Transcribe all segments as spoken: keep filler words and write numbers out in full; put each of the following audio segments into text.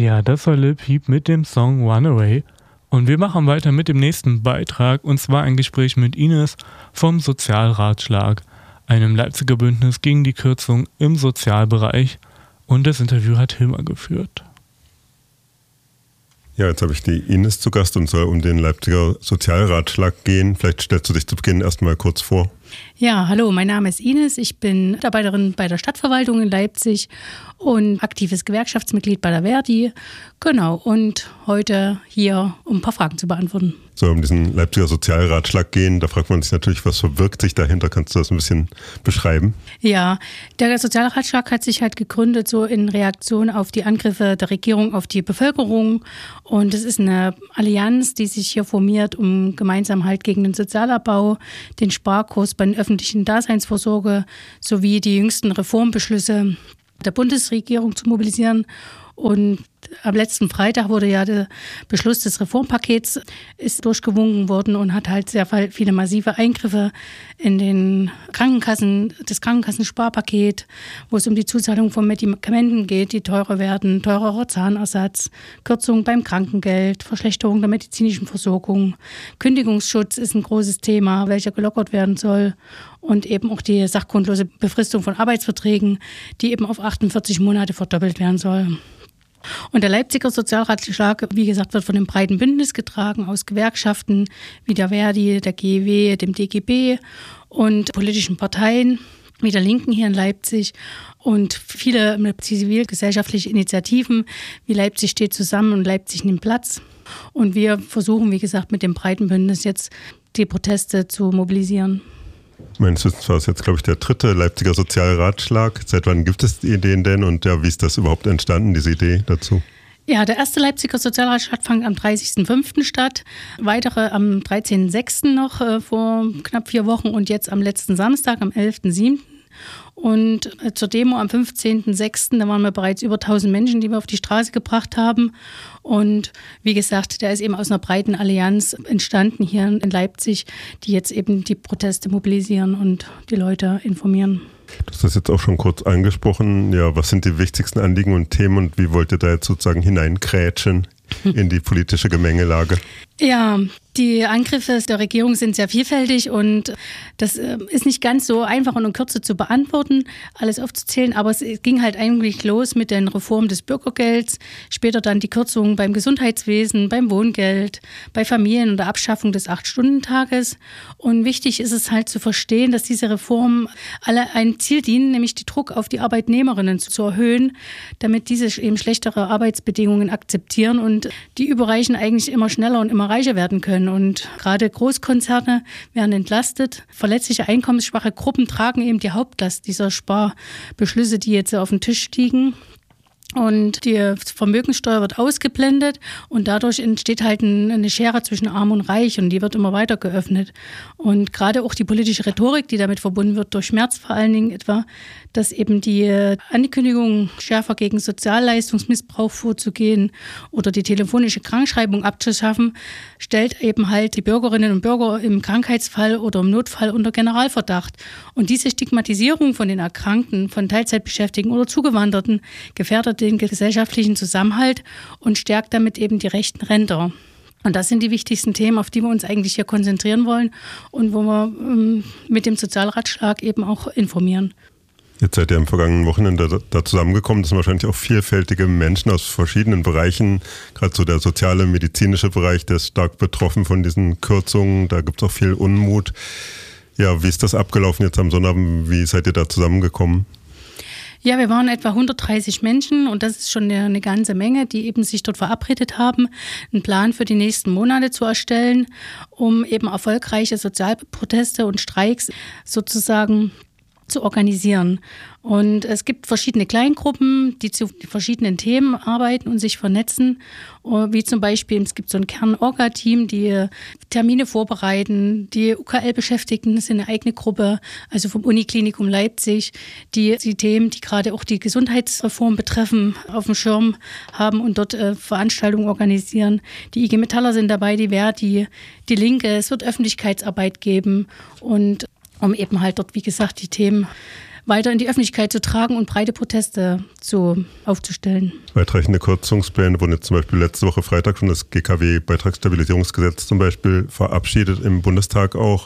Ja, das war Lil Peep mit dem Song Runaway. Und wir machen weiter mit dem nächsten Beitrag, und zwar ein Gespräch mit Ines vom Sozialratschlag, einem Leipziger Bündnis gegen die Kürzung im Sozialbereich. Und das Interview hat Hilmar geführt. Ja, jetzt habe ich die Ines zu Gast und soll um den Leipziger Sozialratschlag gehen. Vielleicht stellst du dich zu Beginn erstmal kurz vor. Ja, hallo, mein Name ist Ines. Ich bin Mitarbeiterin bei der Stadtverwaltung in Leipzig und aktives Gewerkschaftsmitglied bei der Verdi. Genau, und heute hier, um ein paar Fragen zu beantworten. So, um diesen Leipziger Sozialratschlag gehen, da fragt man sich natürlich, was verbirgt sich dahinter? Kannst du das ein bisschen beschreiben? Ja, der Sozialratschlag hat sich halt gegründet so in Reaktion auf die Angriffe der Regierung auf die Bevölkerung. Und es ist eine Allianz, die sich hier formiert, um gemeinsam halt gegen den Sozialabbau, den Sparkurs bei der öffentlichen Daseinsvorsorge sowie die jüngsten Reformbeschlüsse der Bundesregierung zu mobilisieren. Und am letzten Freitag wurde ja der Beschluss des Reformpakets ist durchgewunken worden und hat halt sehr viele massive Eingriffe in den Krankenkassen, das Krankenkassensparpaket, wo es um die Zuzahlung von Medikamenten geht, die teurer werden, teurerer Zahnersatz, Kürzungen beim Krankengeld, Verschlechterung der medizinischen Versorgung. Kündigungsschutz ist ein großes Thema, welcher gelockert werden soll. Und eben auch die sachgrundlose Befristung von Arbeitsverträgen, die eben auf achtundvierzig Monate verdoppelt werden soll. Und der Leipziger Sozialratschlag, wie gesagt, wird von einem breiten Bündnis getragen aus Gewerkschaften wie der Verdi, der G E W, dem D G B und politischen Parteien wie der Linken hier in Leipzig und viele zivilgesellschaftliche Initiativen wie Leipzig steht zusammen und Leipzig nimmt Platz. Und wir versuchen, wie gesagt, mit dem breiten Bündnis jetzt die Proteste zu mobilisieren. Meines Wissens war es jetzt, glaube ich, der dritte Leipziger Sozialratschlag. Seit wann gibt es die Ideen denn und ja, wie ist das überhaupt entstanden, diese Idee dazu? Ja, der erste Leipziger Sozialratschlag fand am dreißigsten fünften statt, weitere am dreizehnten sechsten noch äh, vor knapp vier Wochen und jetzt am letzten Samstag, am elften siebten Und zur Demo am fünfzehnten sechsten da waren wir bereits über tausend Menschen, die wir auf die Straße gebracht haben. Und wie gesagt, der ist eben aus einer breiten Allianz entstanden hier in Leipzig, die jetzt eben die Proteste mobilisieren und die Leute informieren. Du hast das jetzt auch schon kurz angesprochen. Ja, was sind die wichtigsten Anliegen und Themen und wie wollt ihr da jetzt sozusagen hineinkrätschen in die politische Gemengelage? Ja, die Angriffe der Regierung sind sehr vielfältig und das ist nicht ganz so einfach und in Kürze zu beantworten, alles aufzuzählen, aber es ging halt eigentlich los mit den Reformen des Bürgergelds, später dann die Kürzungen beim Gesundheitswesen, beim Wohngeld, bei Familien und der Abschaffung des Acht-Stunden-Tages. Und wichtig ist es halt zu verstehen, dass diese Reformen alle ein Ziel dienen, nämlich den Druck auf die Arbeitnehmerinnen zu erhöhen, damit diese eben schlechtere Arbeitsbedingungen akzeptieren und die Überreichen eigentlich immer schneller und immer reicher werden können. Und gerade Großkonzerne werden entlastet. Verletzliche, einkommensschwache Gruppen tragen eben die Hauptlast dieser Sparbeschlüsse, die jetzt auf dem Tisch liegen. Und die Vermögenssteuer wird ausgeblendet und dadurch entsteht halt eine Schere zwischen Arm und Reich und die wird immer weiter geöffnet. Und gerade auch die politische Rhetorik, die damit verbunden wird, durch Merz vor allen Dingen etwa, dass eben die Ankündigung, schärfer gegen Sozialleistungsmissbrauch vorzugehen oder die telefonische Krankschreibung abzuschaffen, stellt eben halt die Bürgerinnen und Bürger im Krankheitsfall oder im Notfall unter Generalverdacht. Und diese Stigmatisierung von den Erkrankten, von Teilzeitbeschäftigten oder Zugewanderten gefährdet den gesellschaftlichen Zusammenhalt und stärkt damit eben die rechten Ränder. Und das sind die wichtigsten Themen, auf die wir uns eigentlich hier konzentrieren wollen und wo wir ähm, mit dem Sozialratschlag eben auch informieren. Jetzt seid ihr am vergangenen Wochenende da, da zusammengekommen. Das sind wahrscheinlich auch vielfältige Menschen aus verschiedenen Bereichen. Gerade so der soziale, medizinische Bereich, der ist stark betroffen von diesen Kürzungen. Da gibt es auch viel Unmut. Ja, wie ist das abgelaufen jetzt am Sonnabend? Wie seid ihr da zusammengekommen? Ja, wir waren etwa hundertdreißig Menschen und das ist schon eine, eine ganze Menge, die eben sich dort verabredet haben, einen Plan für die nächsten Monate zu erstellen, um eben erfolgreiche Sozialproteste und Streiks sozusagen zu organisieren. Und es gibt verschiedene Kleingruppen, die zu verschiedenen Themen arbeiten und sich vernetzen, wie zum Beispiel, es gibt so ein Kern-Orga-Team, die Termine vorbereiten, die U K L-Beschäftigten sind eine eigene Gruppe, also vom Uniklinikum Leipzig, die die Themen, die gerade auch die Gesundheitsreform betreffen, auf dem Schirm haben und dort äh, Veranstaltungen organisieren. Die I G Metaller sind dabei, die Verdi, die Linke, es wird Öffentlichkeitsarbeit geben und um eben halt dort, wie gesagt, die Themen weiter in die Öffentlichkeit zu tragen und breite Proteste zu, aufzustellen. Weitreichende Kürzungspläne wurden jetzt zum Beispiel letzte Woche Freitag schon das G K W-Beitragsstabilisierungsgesetz zum Beispiel verabschiedet, im Bundestag auch.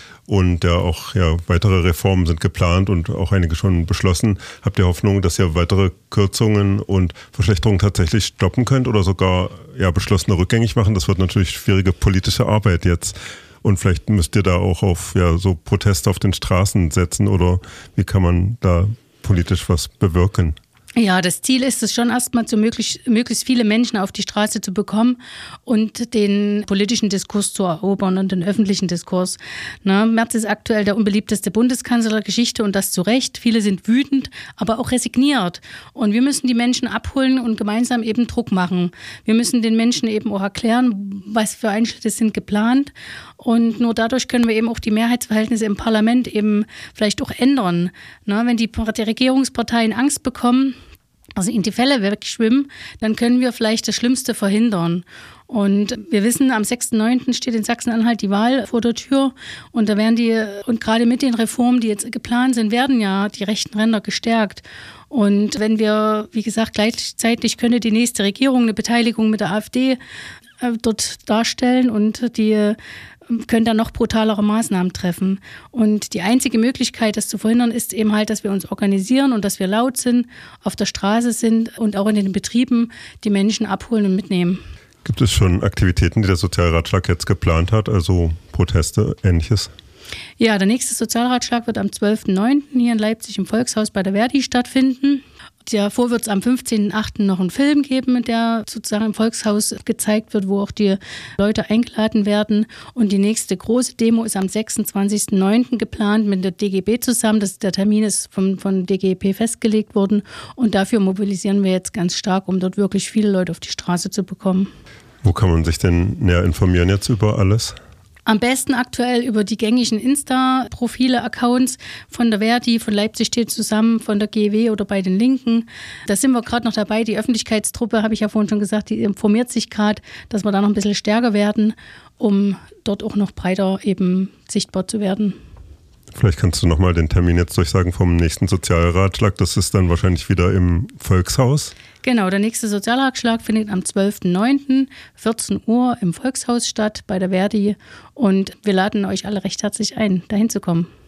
Und ja, auch ja, weitere Reformen sind geplant und auch einige schon beschlossen. Habt ihr Hoffnung, dass ihr weitere Kürzungen und Verschlechterungen tatsächlich stoppen könnt oder sogar ja, beschlossene rückgängig machen? Das wird natürlich schwierige politische Arbeit jetzt. Und vielleicht müsst ihr da auch auf ja, so Proteste auf den Straßen setzen oder wie kann man da politisch was bewirken? Ja, das Ziel ist es schon erstmal, so möglichst, möglichst viele Menschen auf die Straße zu bekommen und den politischen Diskurs zu erobern und den öffentlichen Diskurs. Na, Merz ist aktuell der unbeliebteste Bundeskanzler der Geschichte und das zu Recht. Viele sind wütend, aber auch resigniert. Und wir müssen die Menschen abholen und gemeinsam eben Druck machen. Wir müssen den Menschen eben auch erklären, was für Einschnitte sind geplant. Und nur dadurch können wir eben auch die Mehrheitsverhältnisse im Parlament eben vielleicht auch ändern. Na, wenn die, die Regierungsparteien Angst bekommen, also in die Fälle wegschwimmen, dann können wir vielleicht das Schlimmste verhindern. Und wir wissen, am sechsten neunten steht in Sachsen-Anhalt die Wahl vor der Tür und da werden die, und gerade mit den Reformen, die jetzt geplant sind, werden ja die rechten Ränder gestärkt. Und wenn wir, wie gesagt, gleichzeitig könnte die nächste Regierung eine Beteiligung mit der AfD äh, dort darstellen und die können dann noch brutalere Maßnahmen treffen. Und die einzige Möglichkeit, das zu verhindern, ist eben halt, dass wir uns organisieren und dass wir laut sind, auf der Straße sind und auch in den Betrieben die Menschen abholen und mitnehmen. Gibt es schon Aktivitäten, die der Sozialratschlag jetzt geplant hat, also Proteste, Ähnliches? Ja, der nächste Sozialratschlag wird am zwölften neunten hier in Leipzig im Volkshaus bei der Verdi stattfinden. Davor wird es am fünfzehnten achten noch einen Film geben, der sozusagen im Volkshaus gezeigt wird, wo auch die Leute eingeladen werden. Und die nächste große Demo ist am sechsundzwanzigsten neunten geplant mit der D G B zusammen. Das, der Termin ist von, von D G B festgelegt worden. Und dafür mobilisieren wir jetzt ganz stark, um dort wirklich viele Leute auf die Straße zu bekommen. Wo kann man sich denn näher informieren jetzt über alles? Am besten aktuell über die gängigen Insta-Profile, Accounts von der Verdi, von Leipzig steht zusammen, von der G E W oder bei den Linken. Da sind wir gerade noch dabei. Die Öffentlichkeitstruppe, habe ich ja vorhin schon gesagt, die informiert sich gerade, dass wir da noch ein bisschen stärker werden, um dort auch noch breiter eben sichtbar zu werden. Vielleicht kannst du nochmal den Termin jetzt durchsagen vom nächsten Sozialratschlag. Das ist dann wahrscheinlich wieder im Volkshaus. Genau, der nächste Sozialratschlag findet am zwölften neunten vierzehn Uhr im Volkshaus statt bei der Verdi. Und wir laden euch alle recht herzlich ein, dahin zu kommen.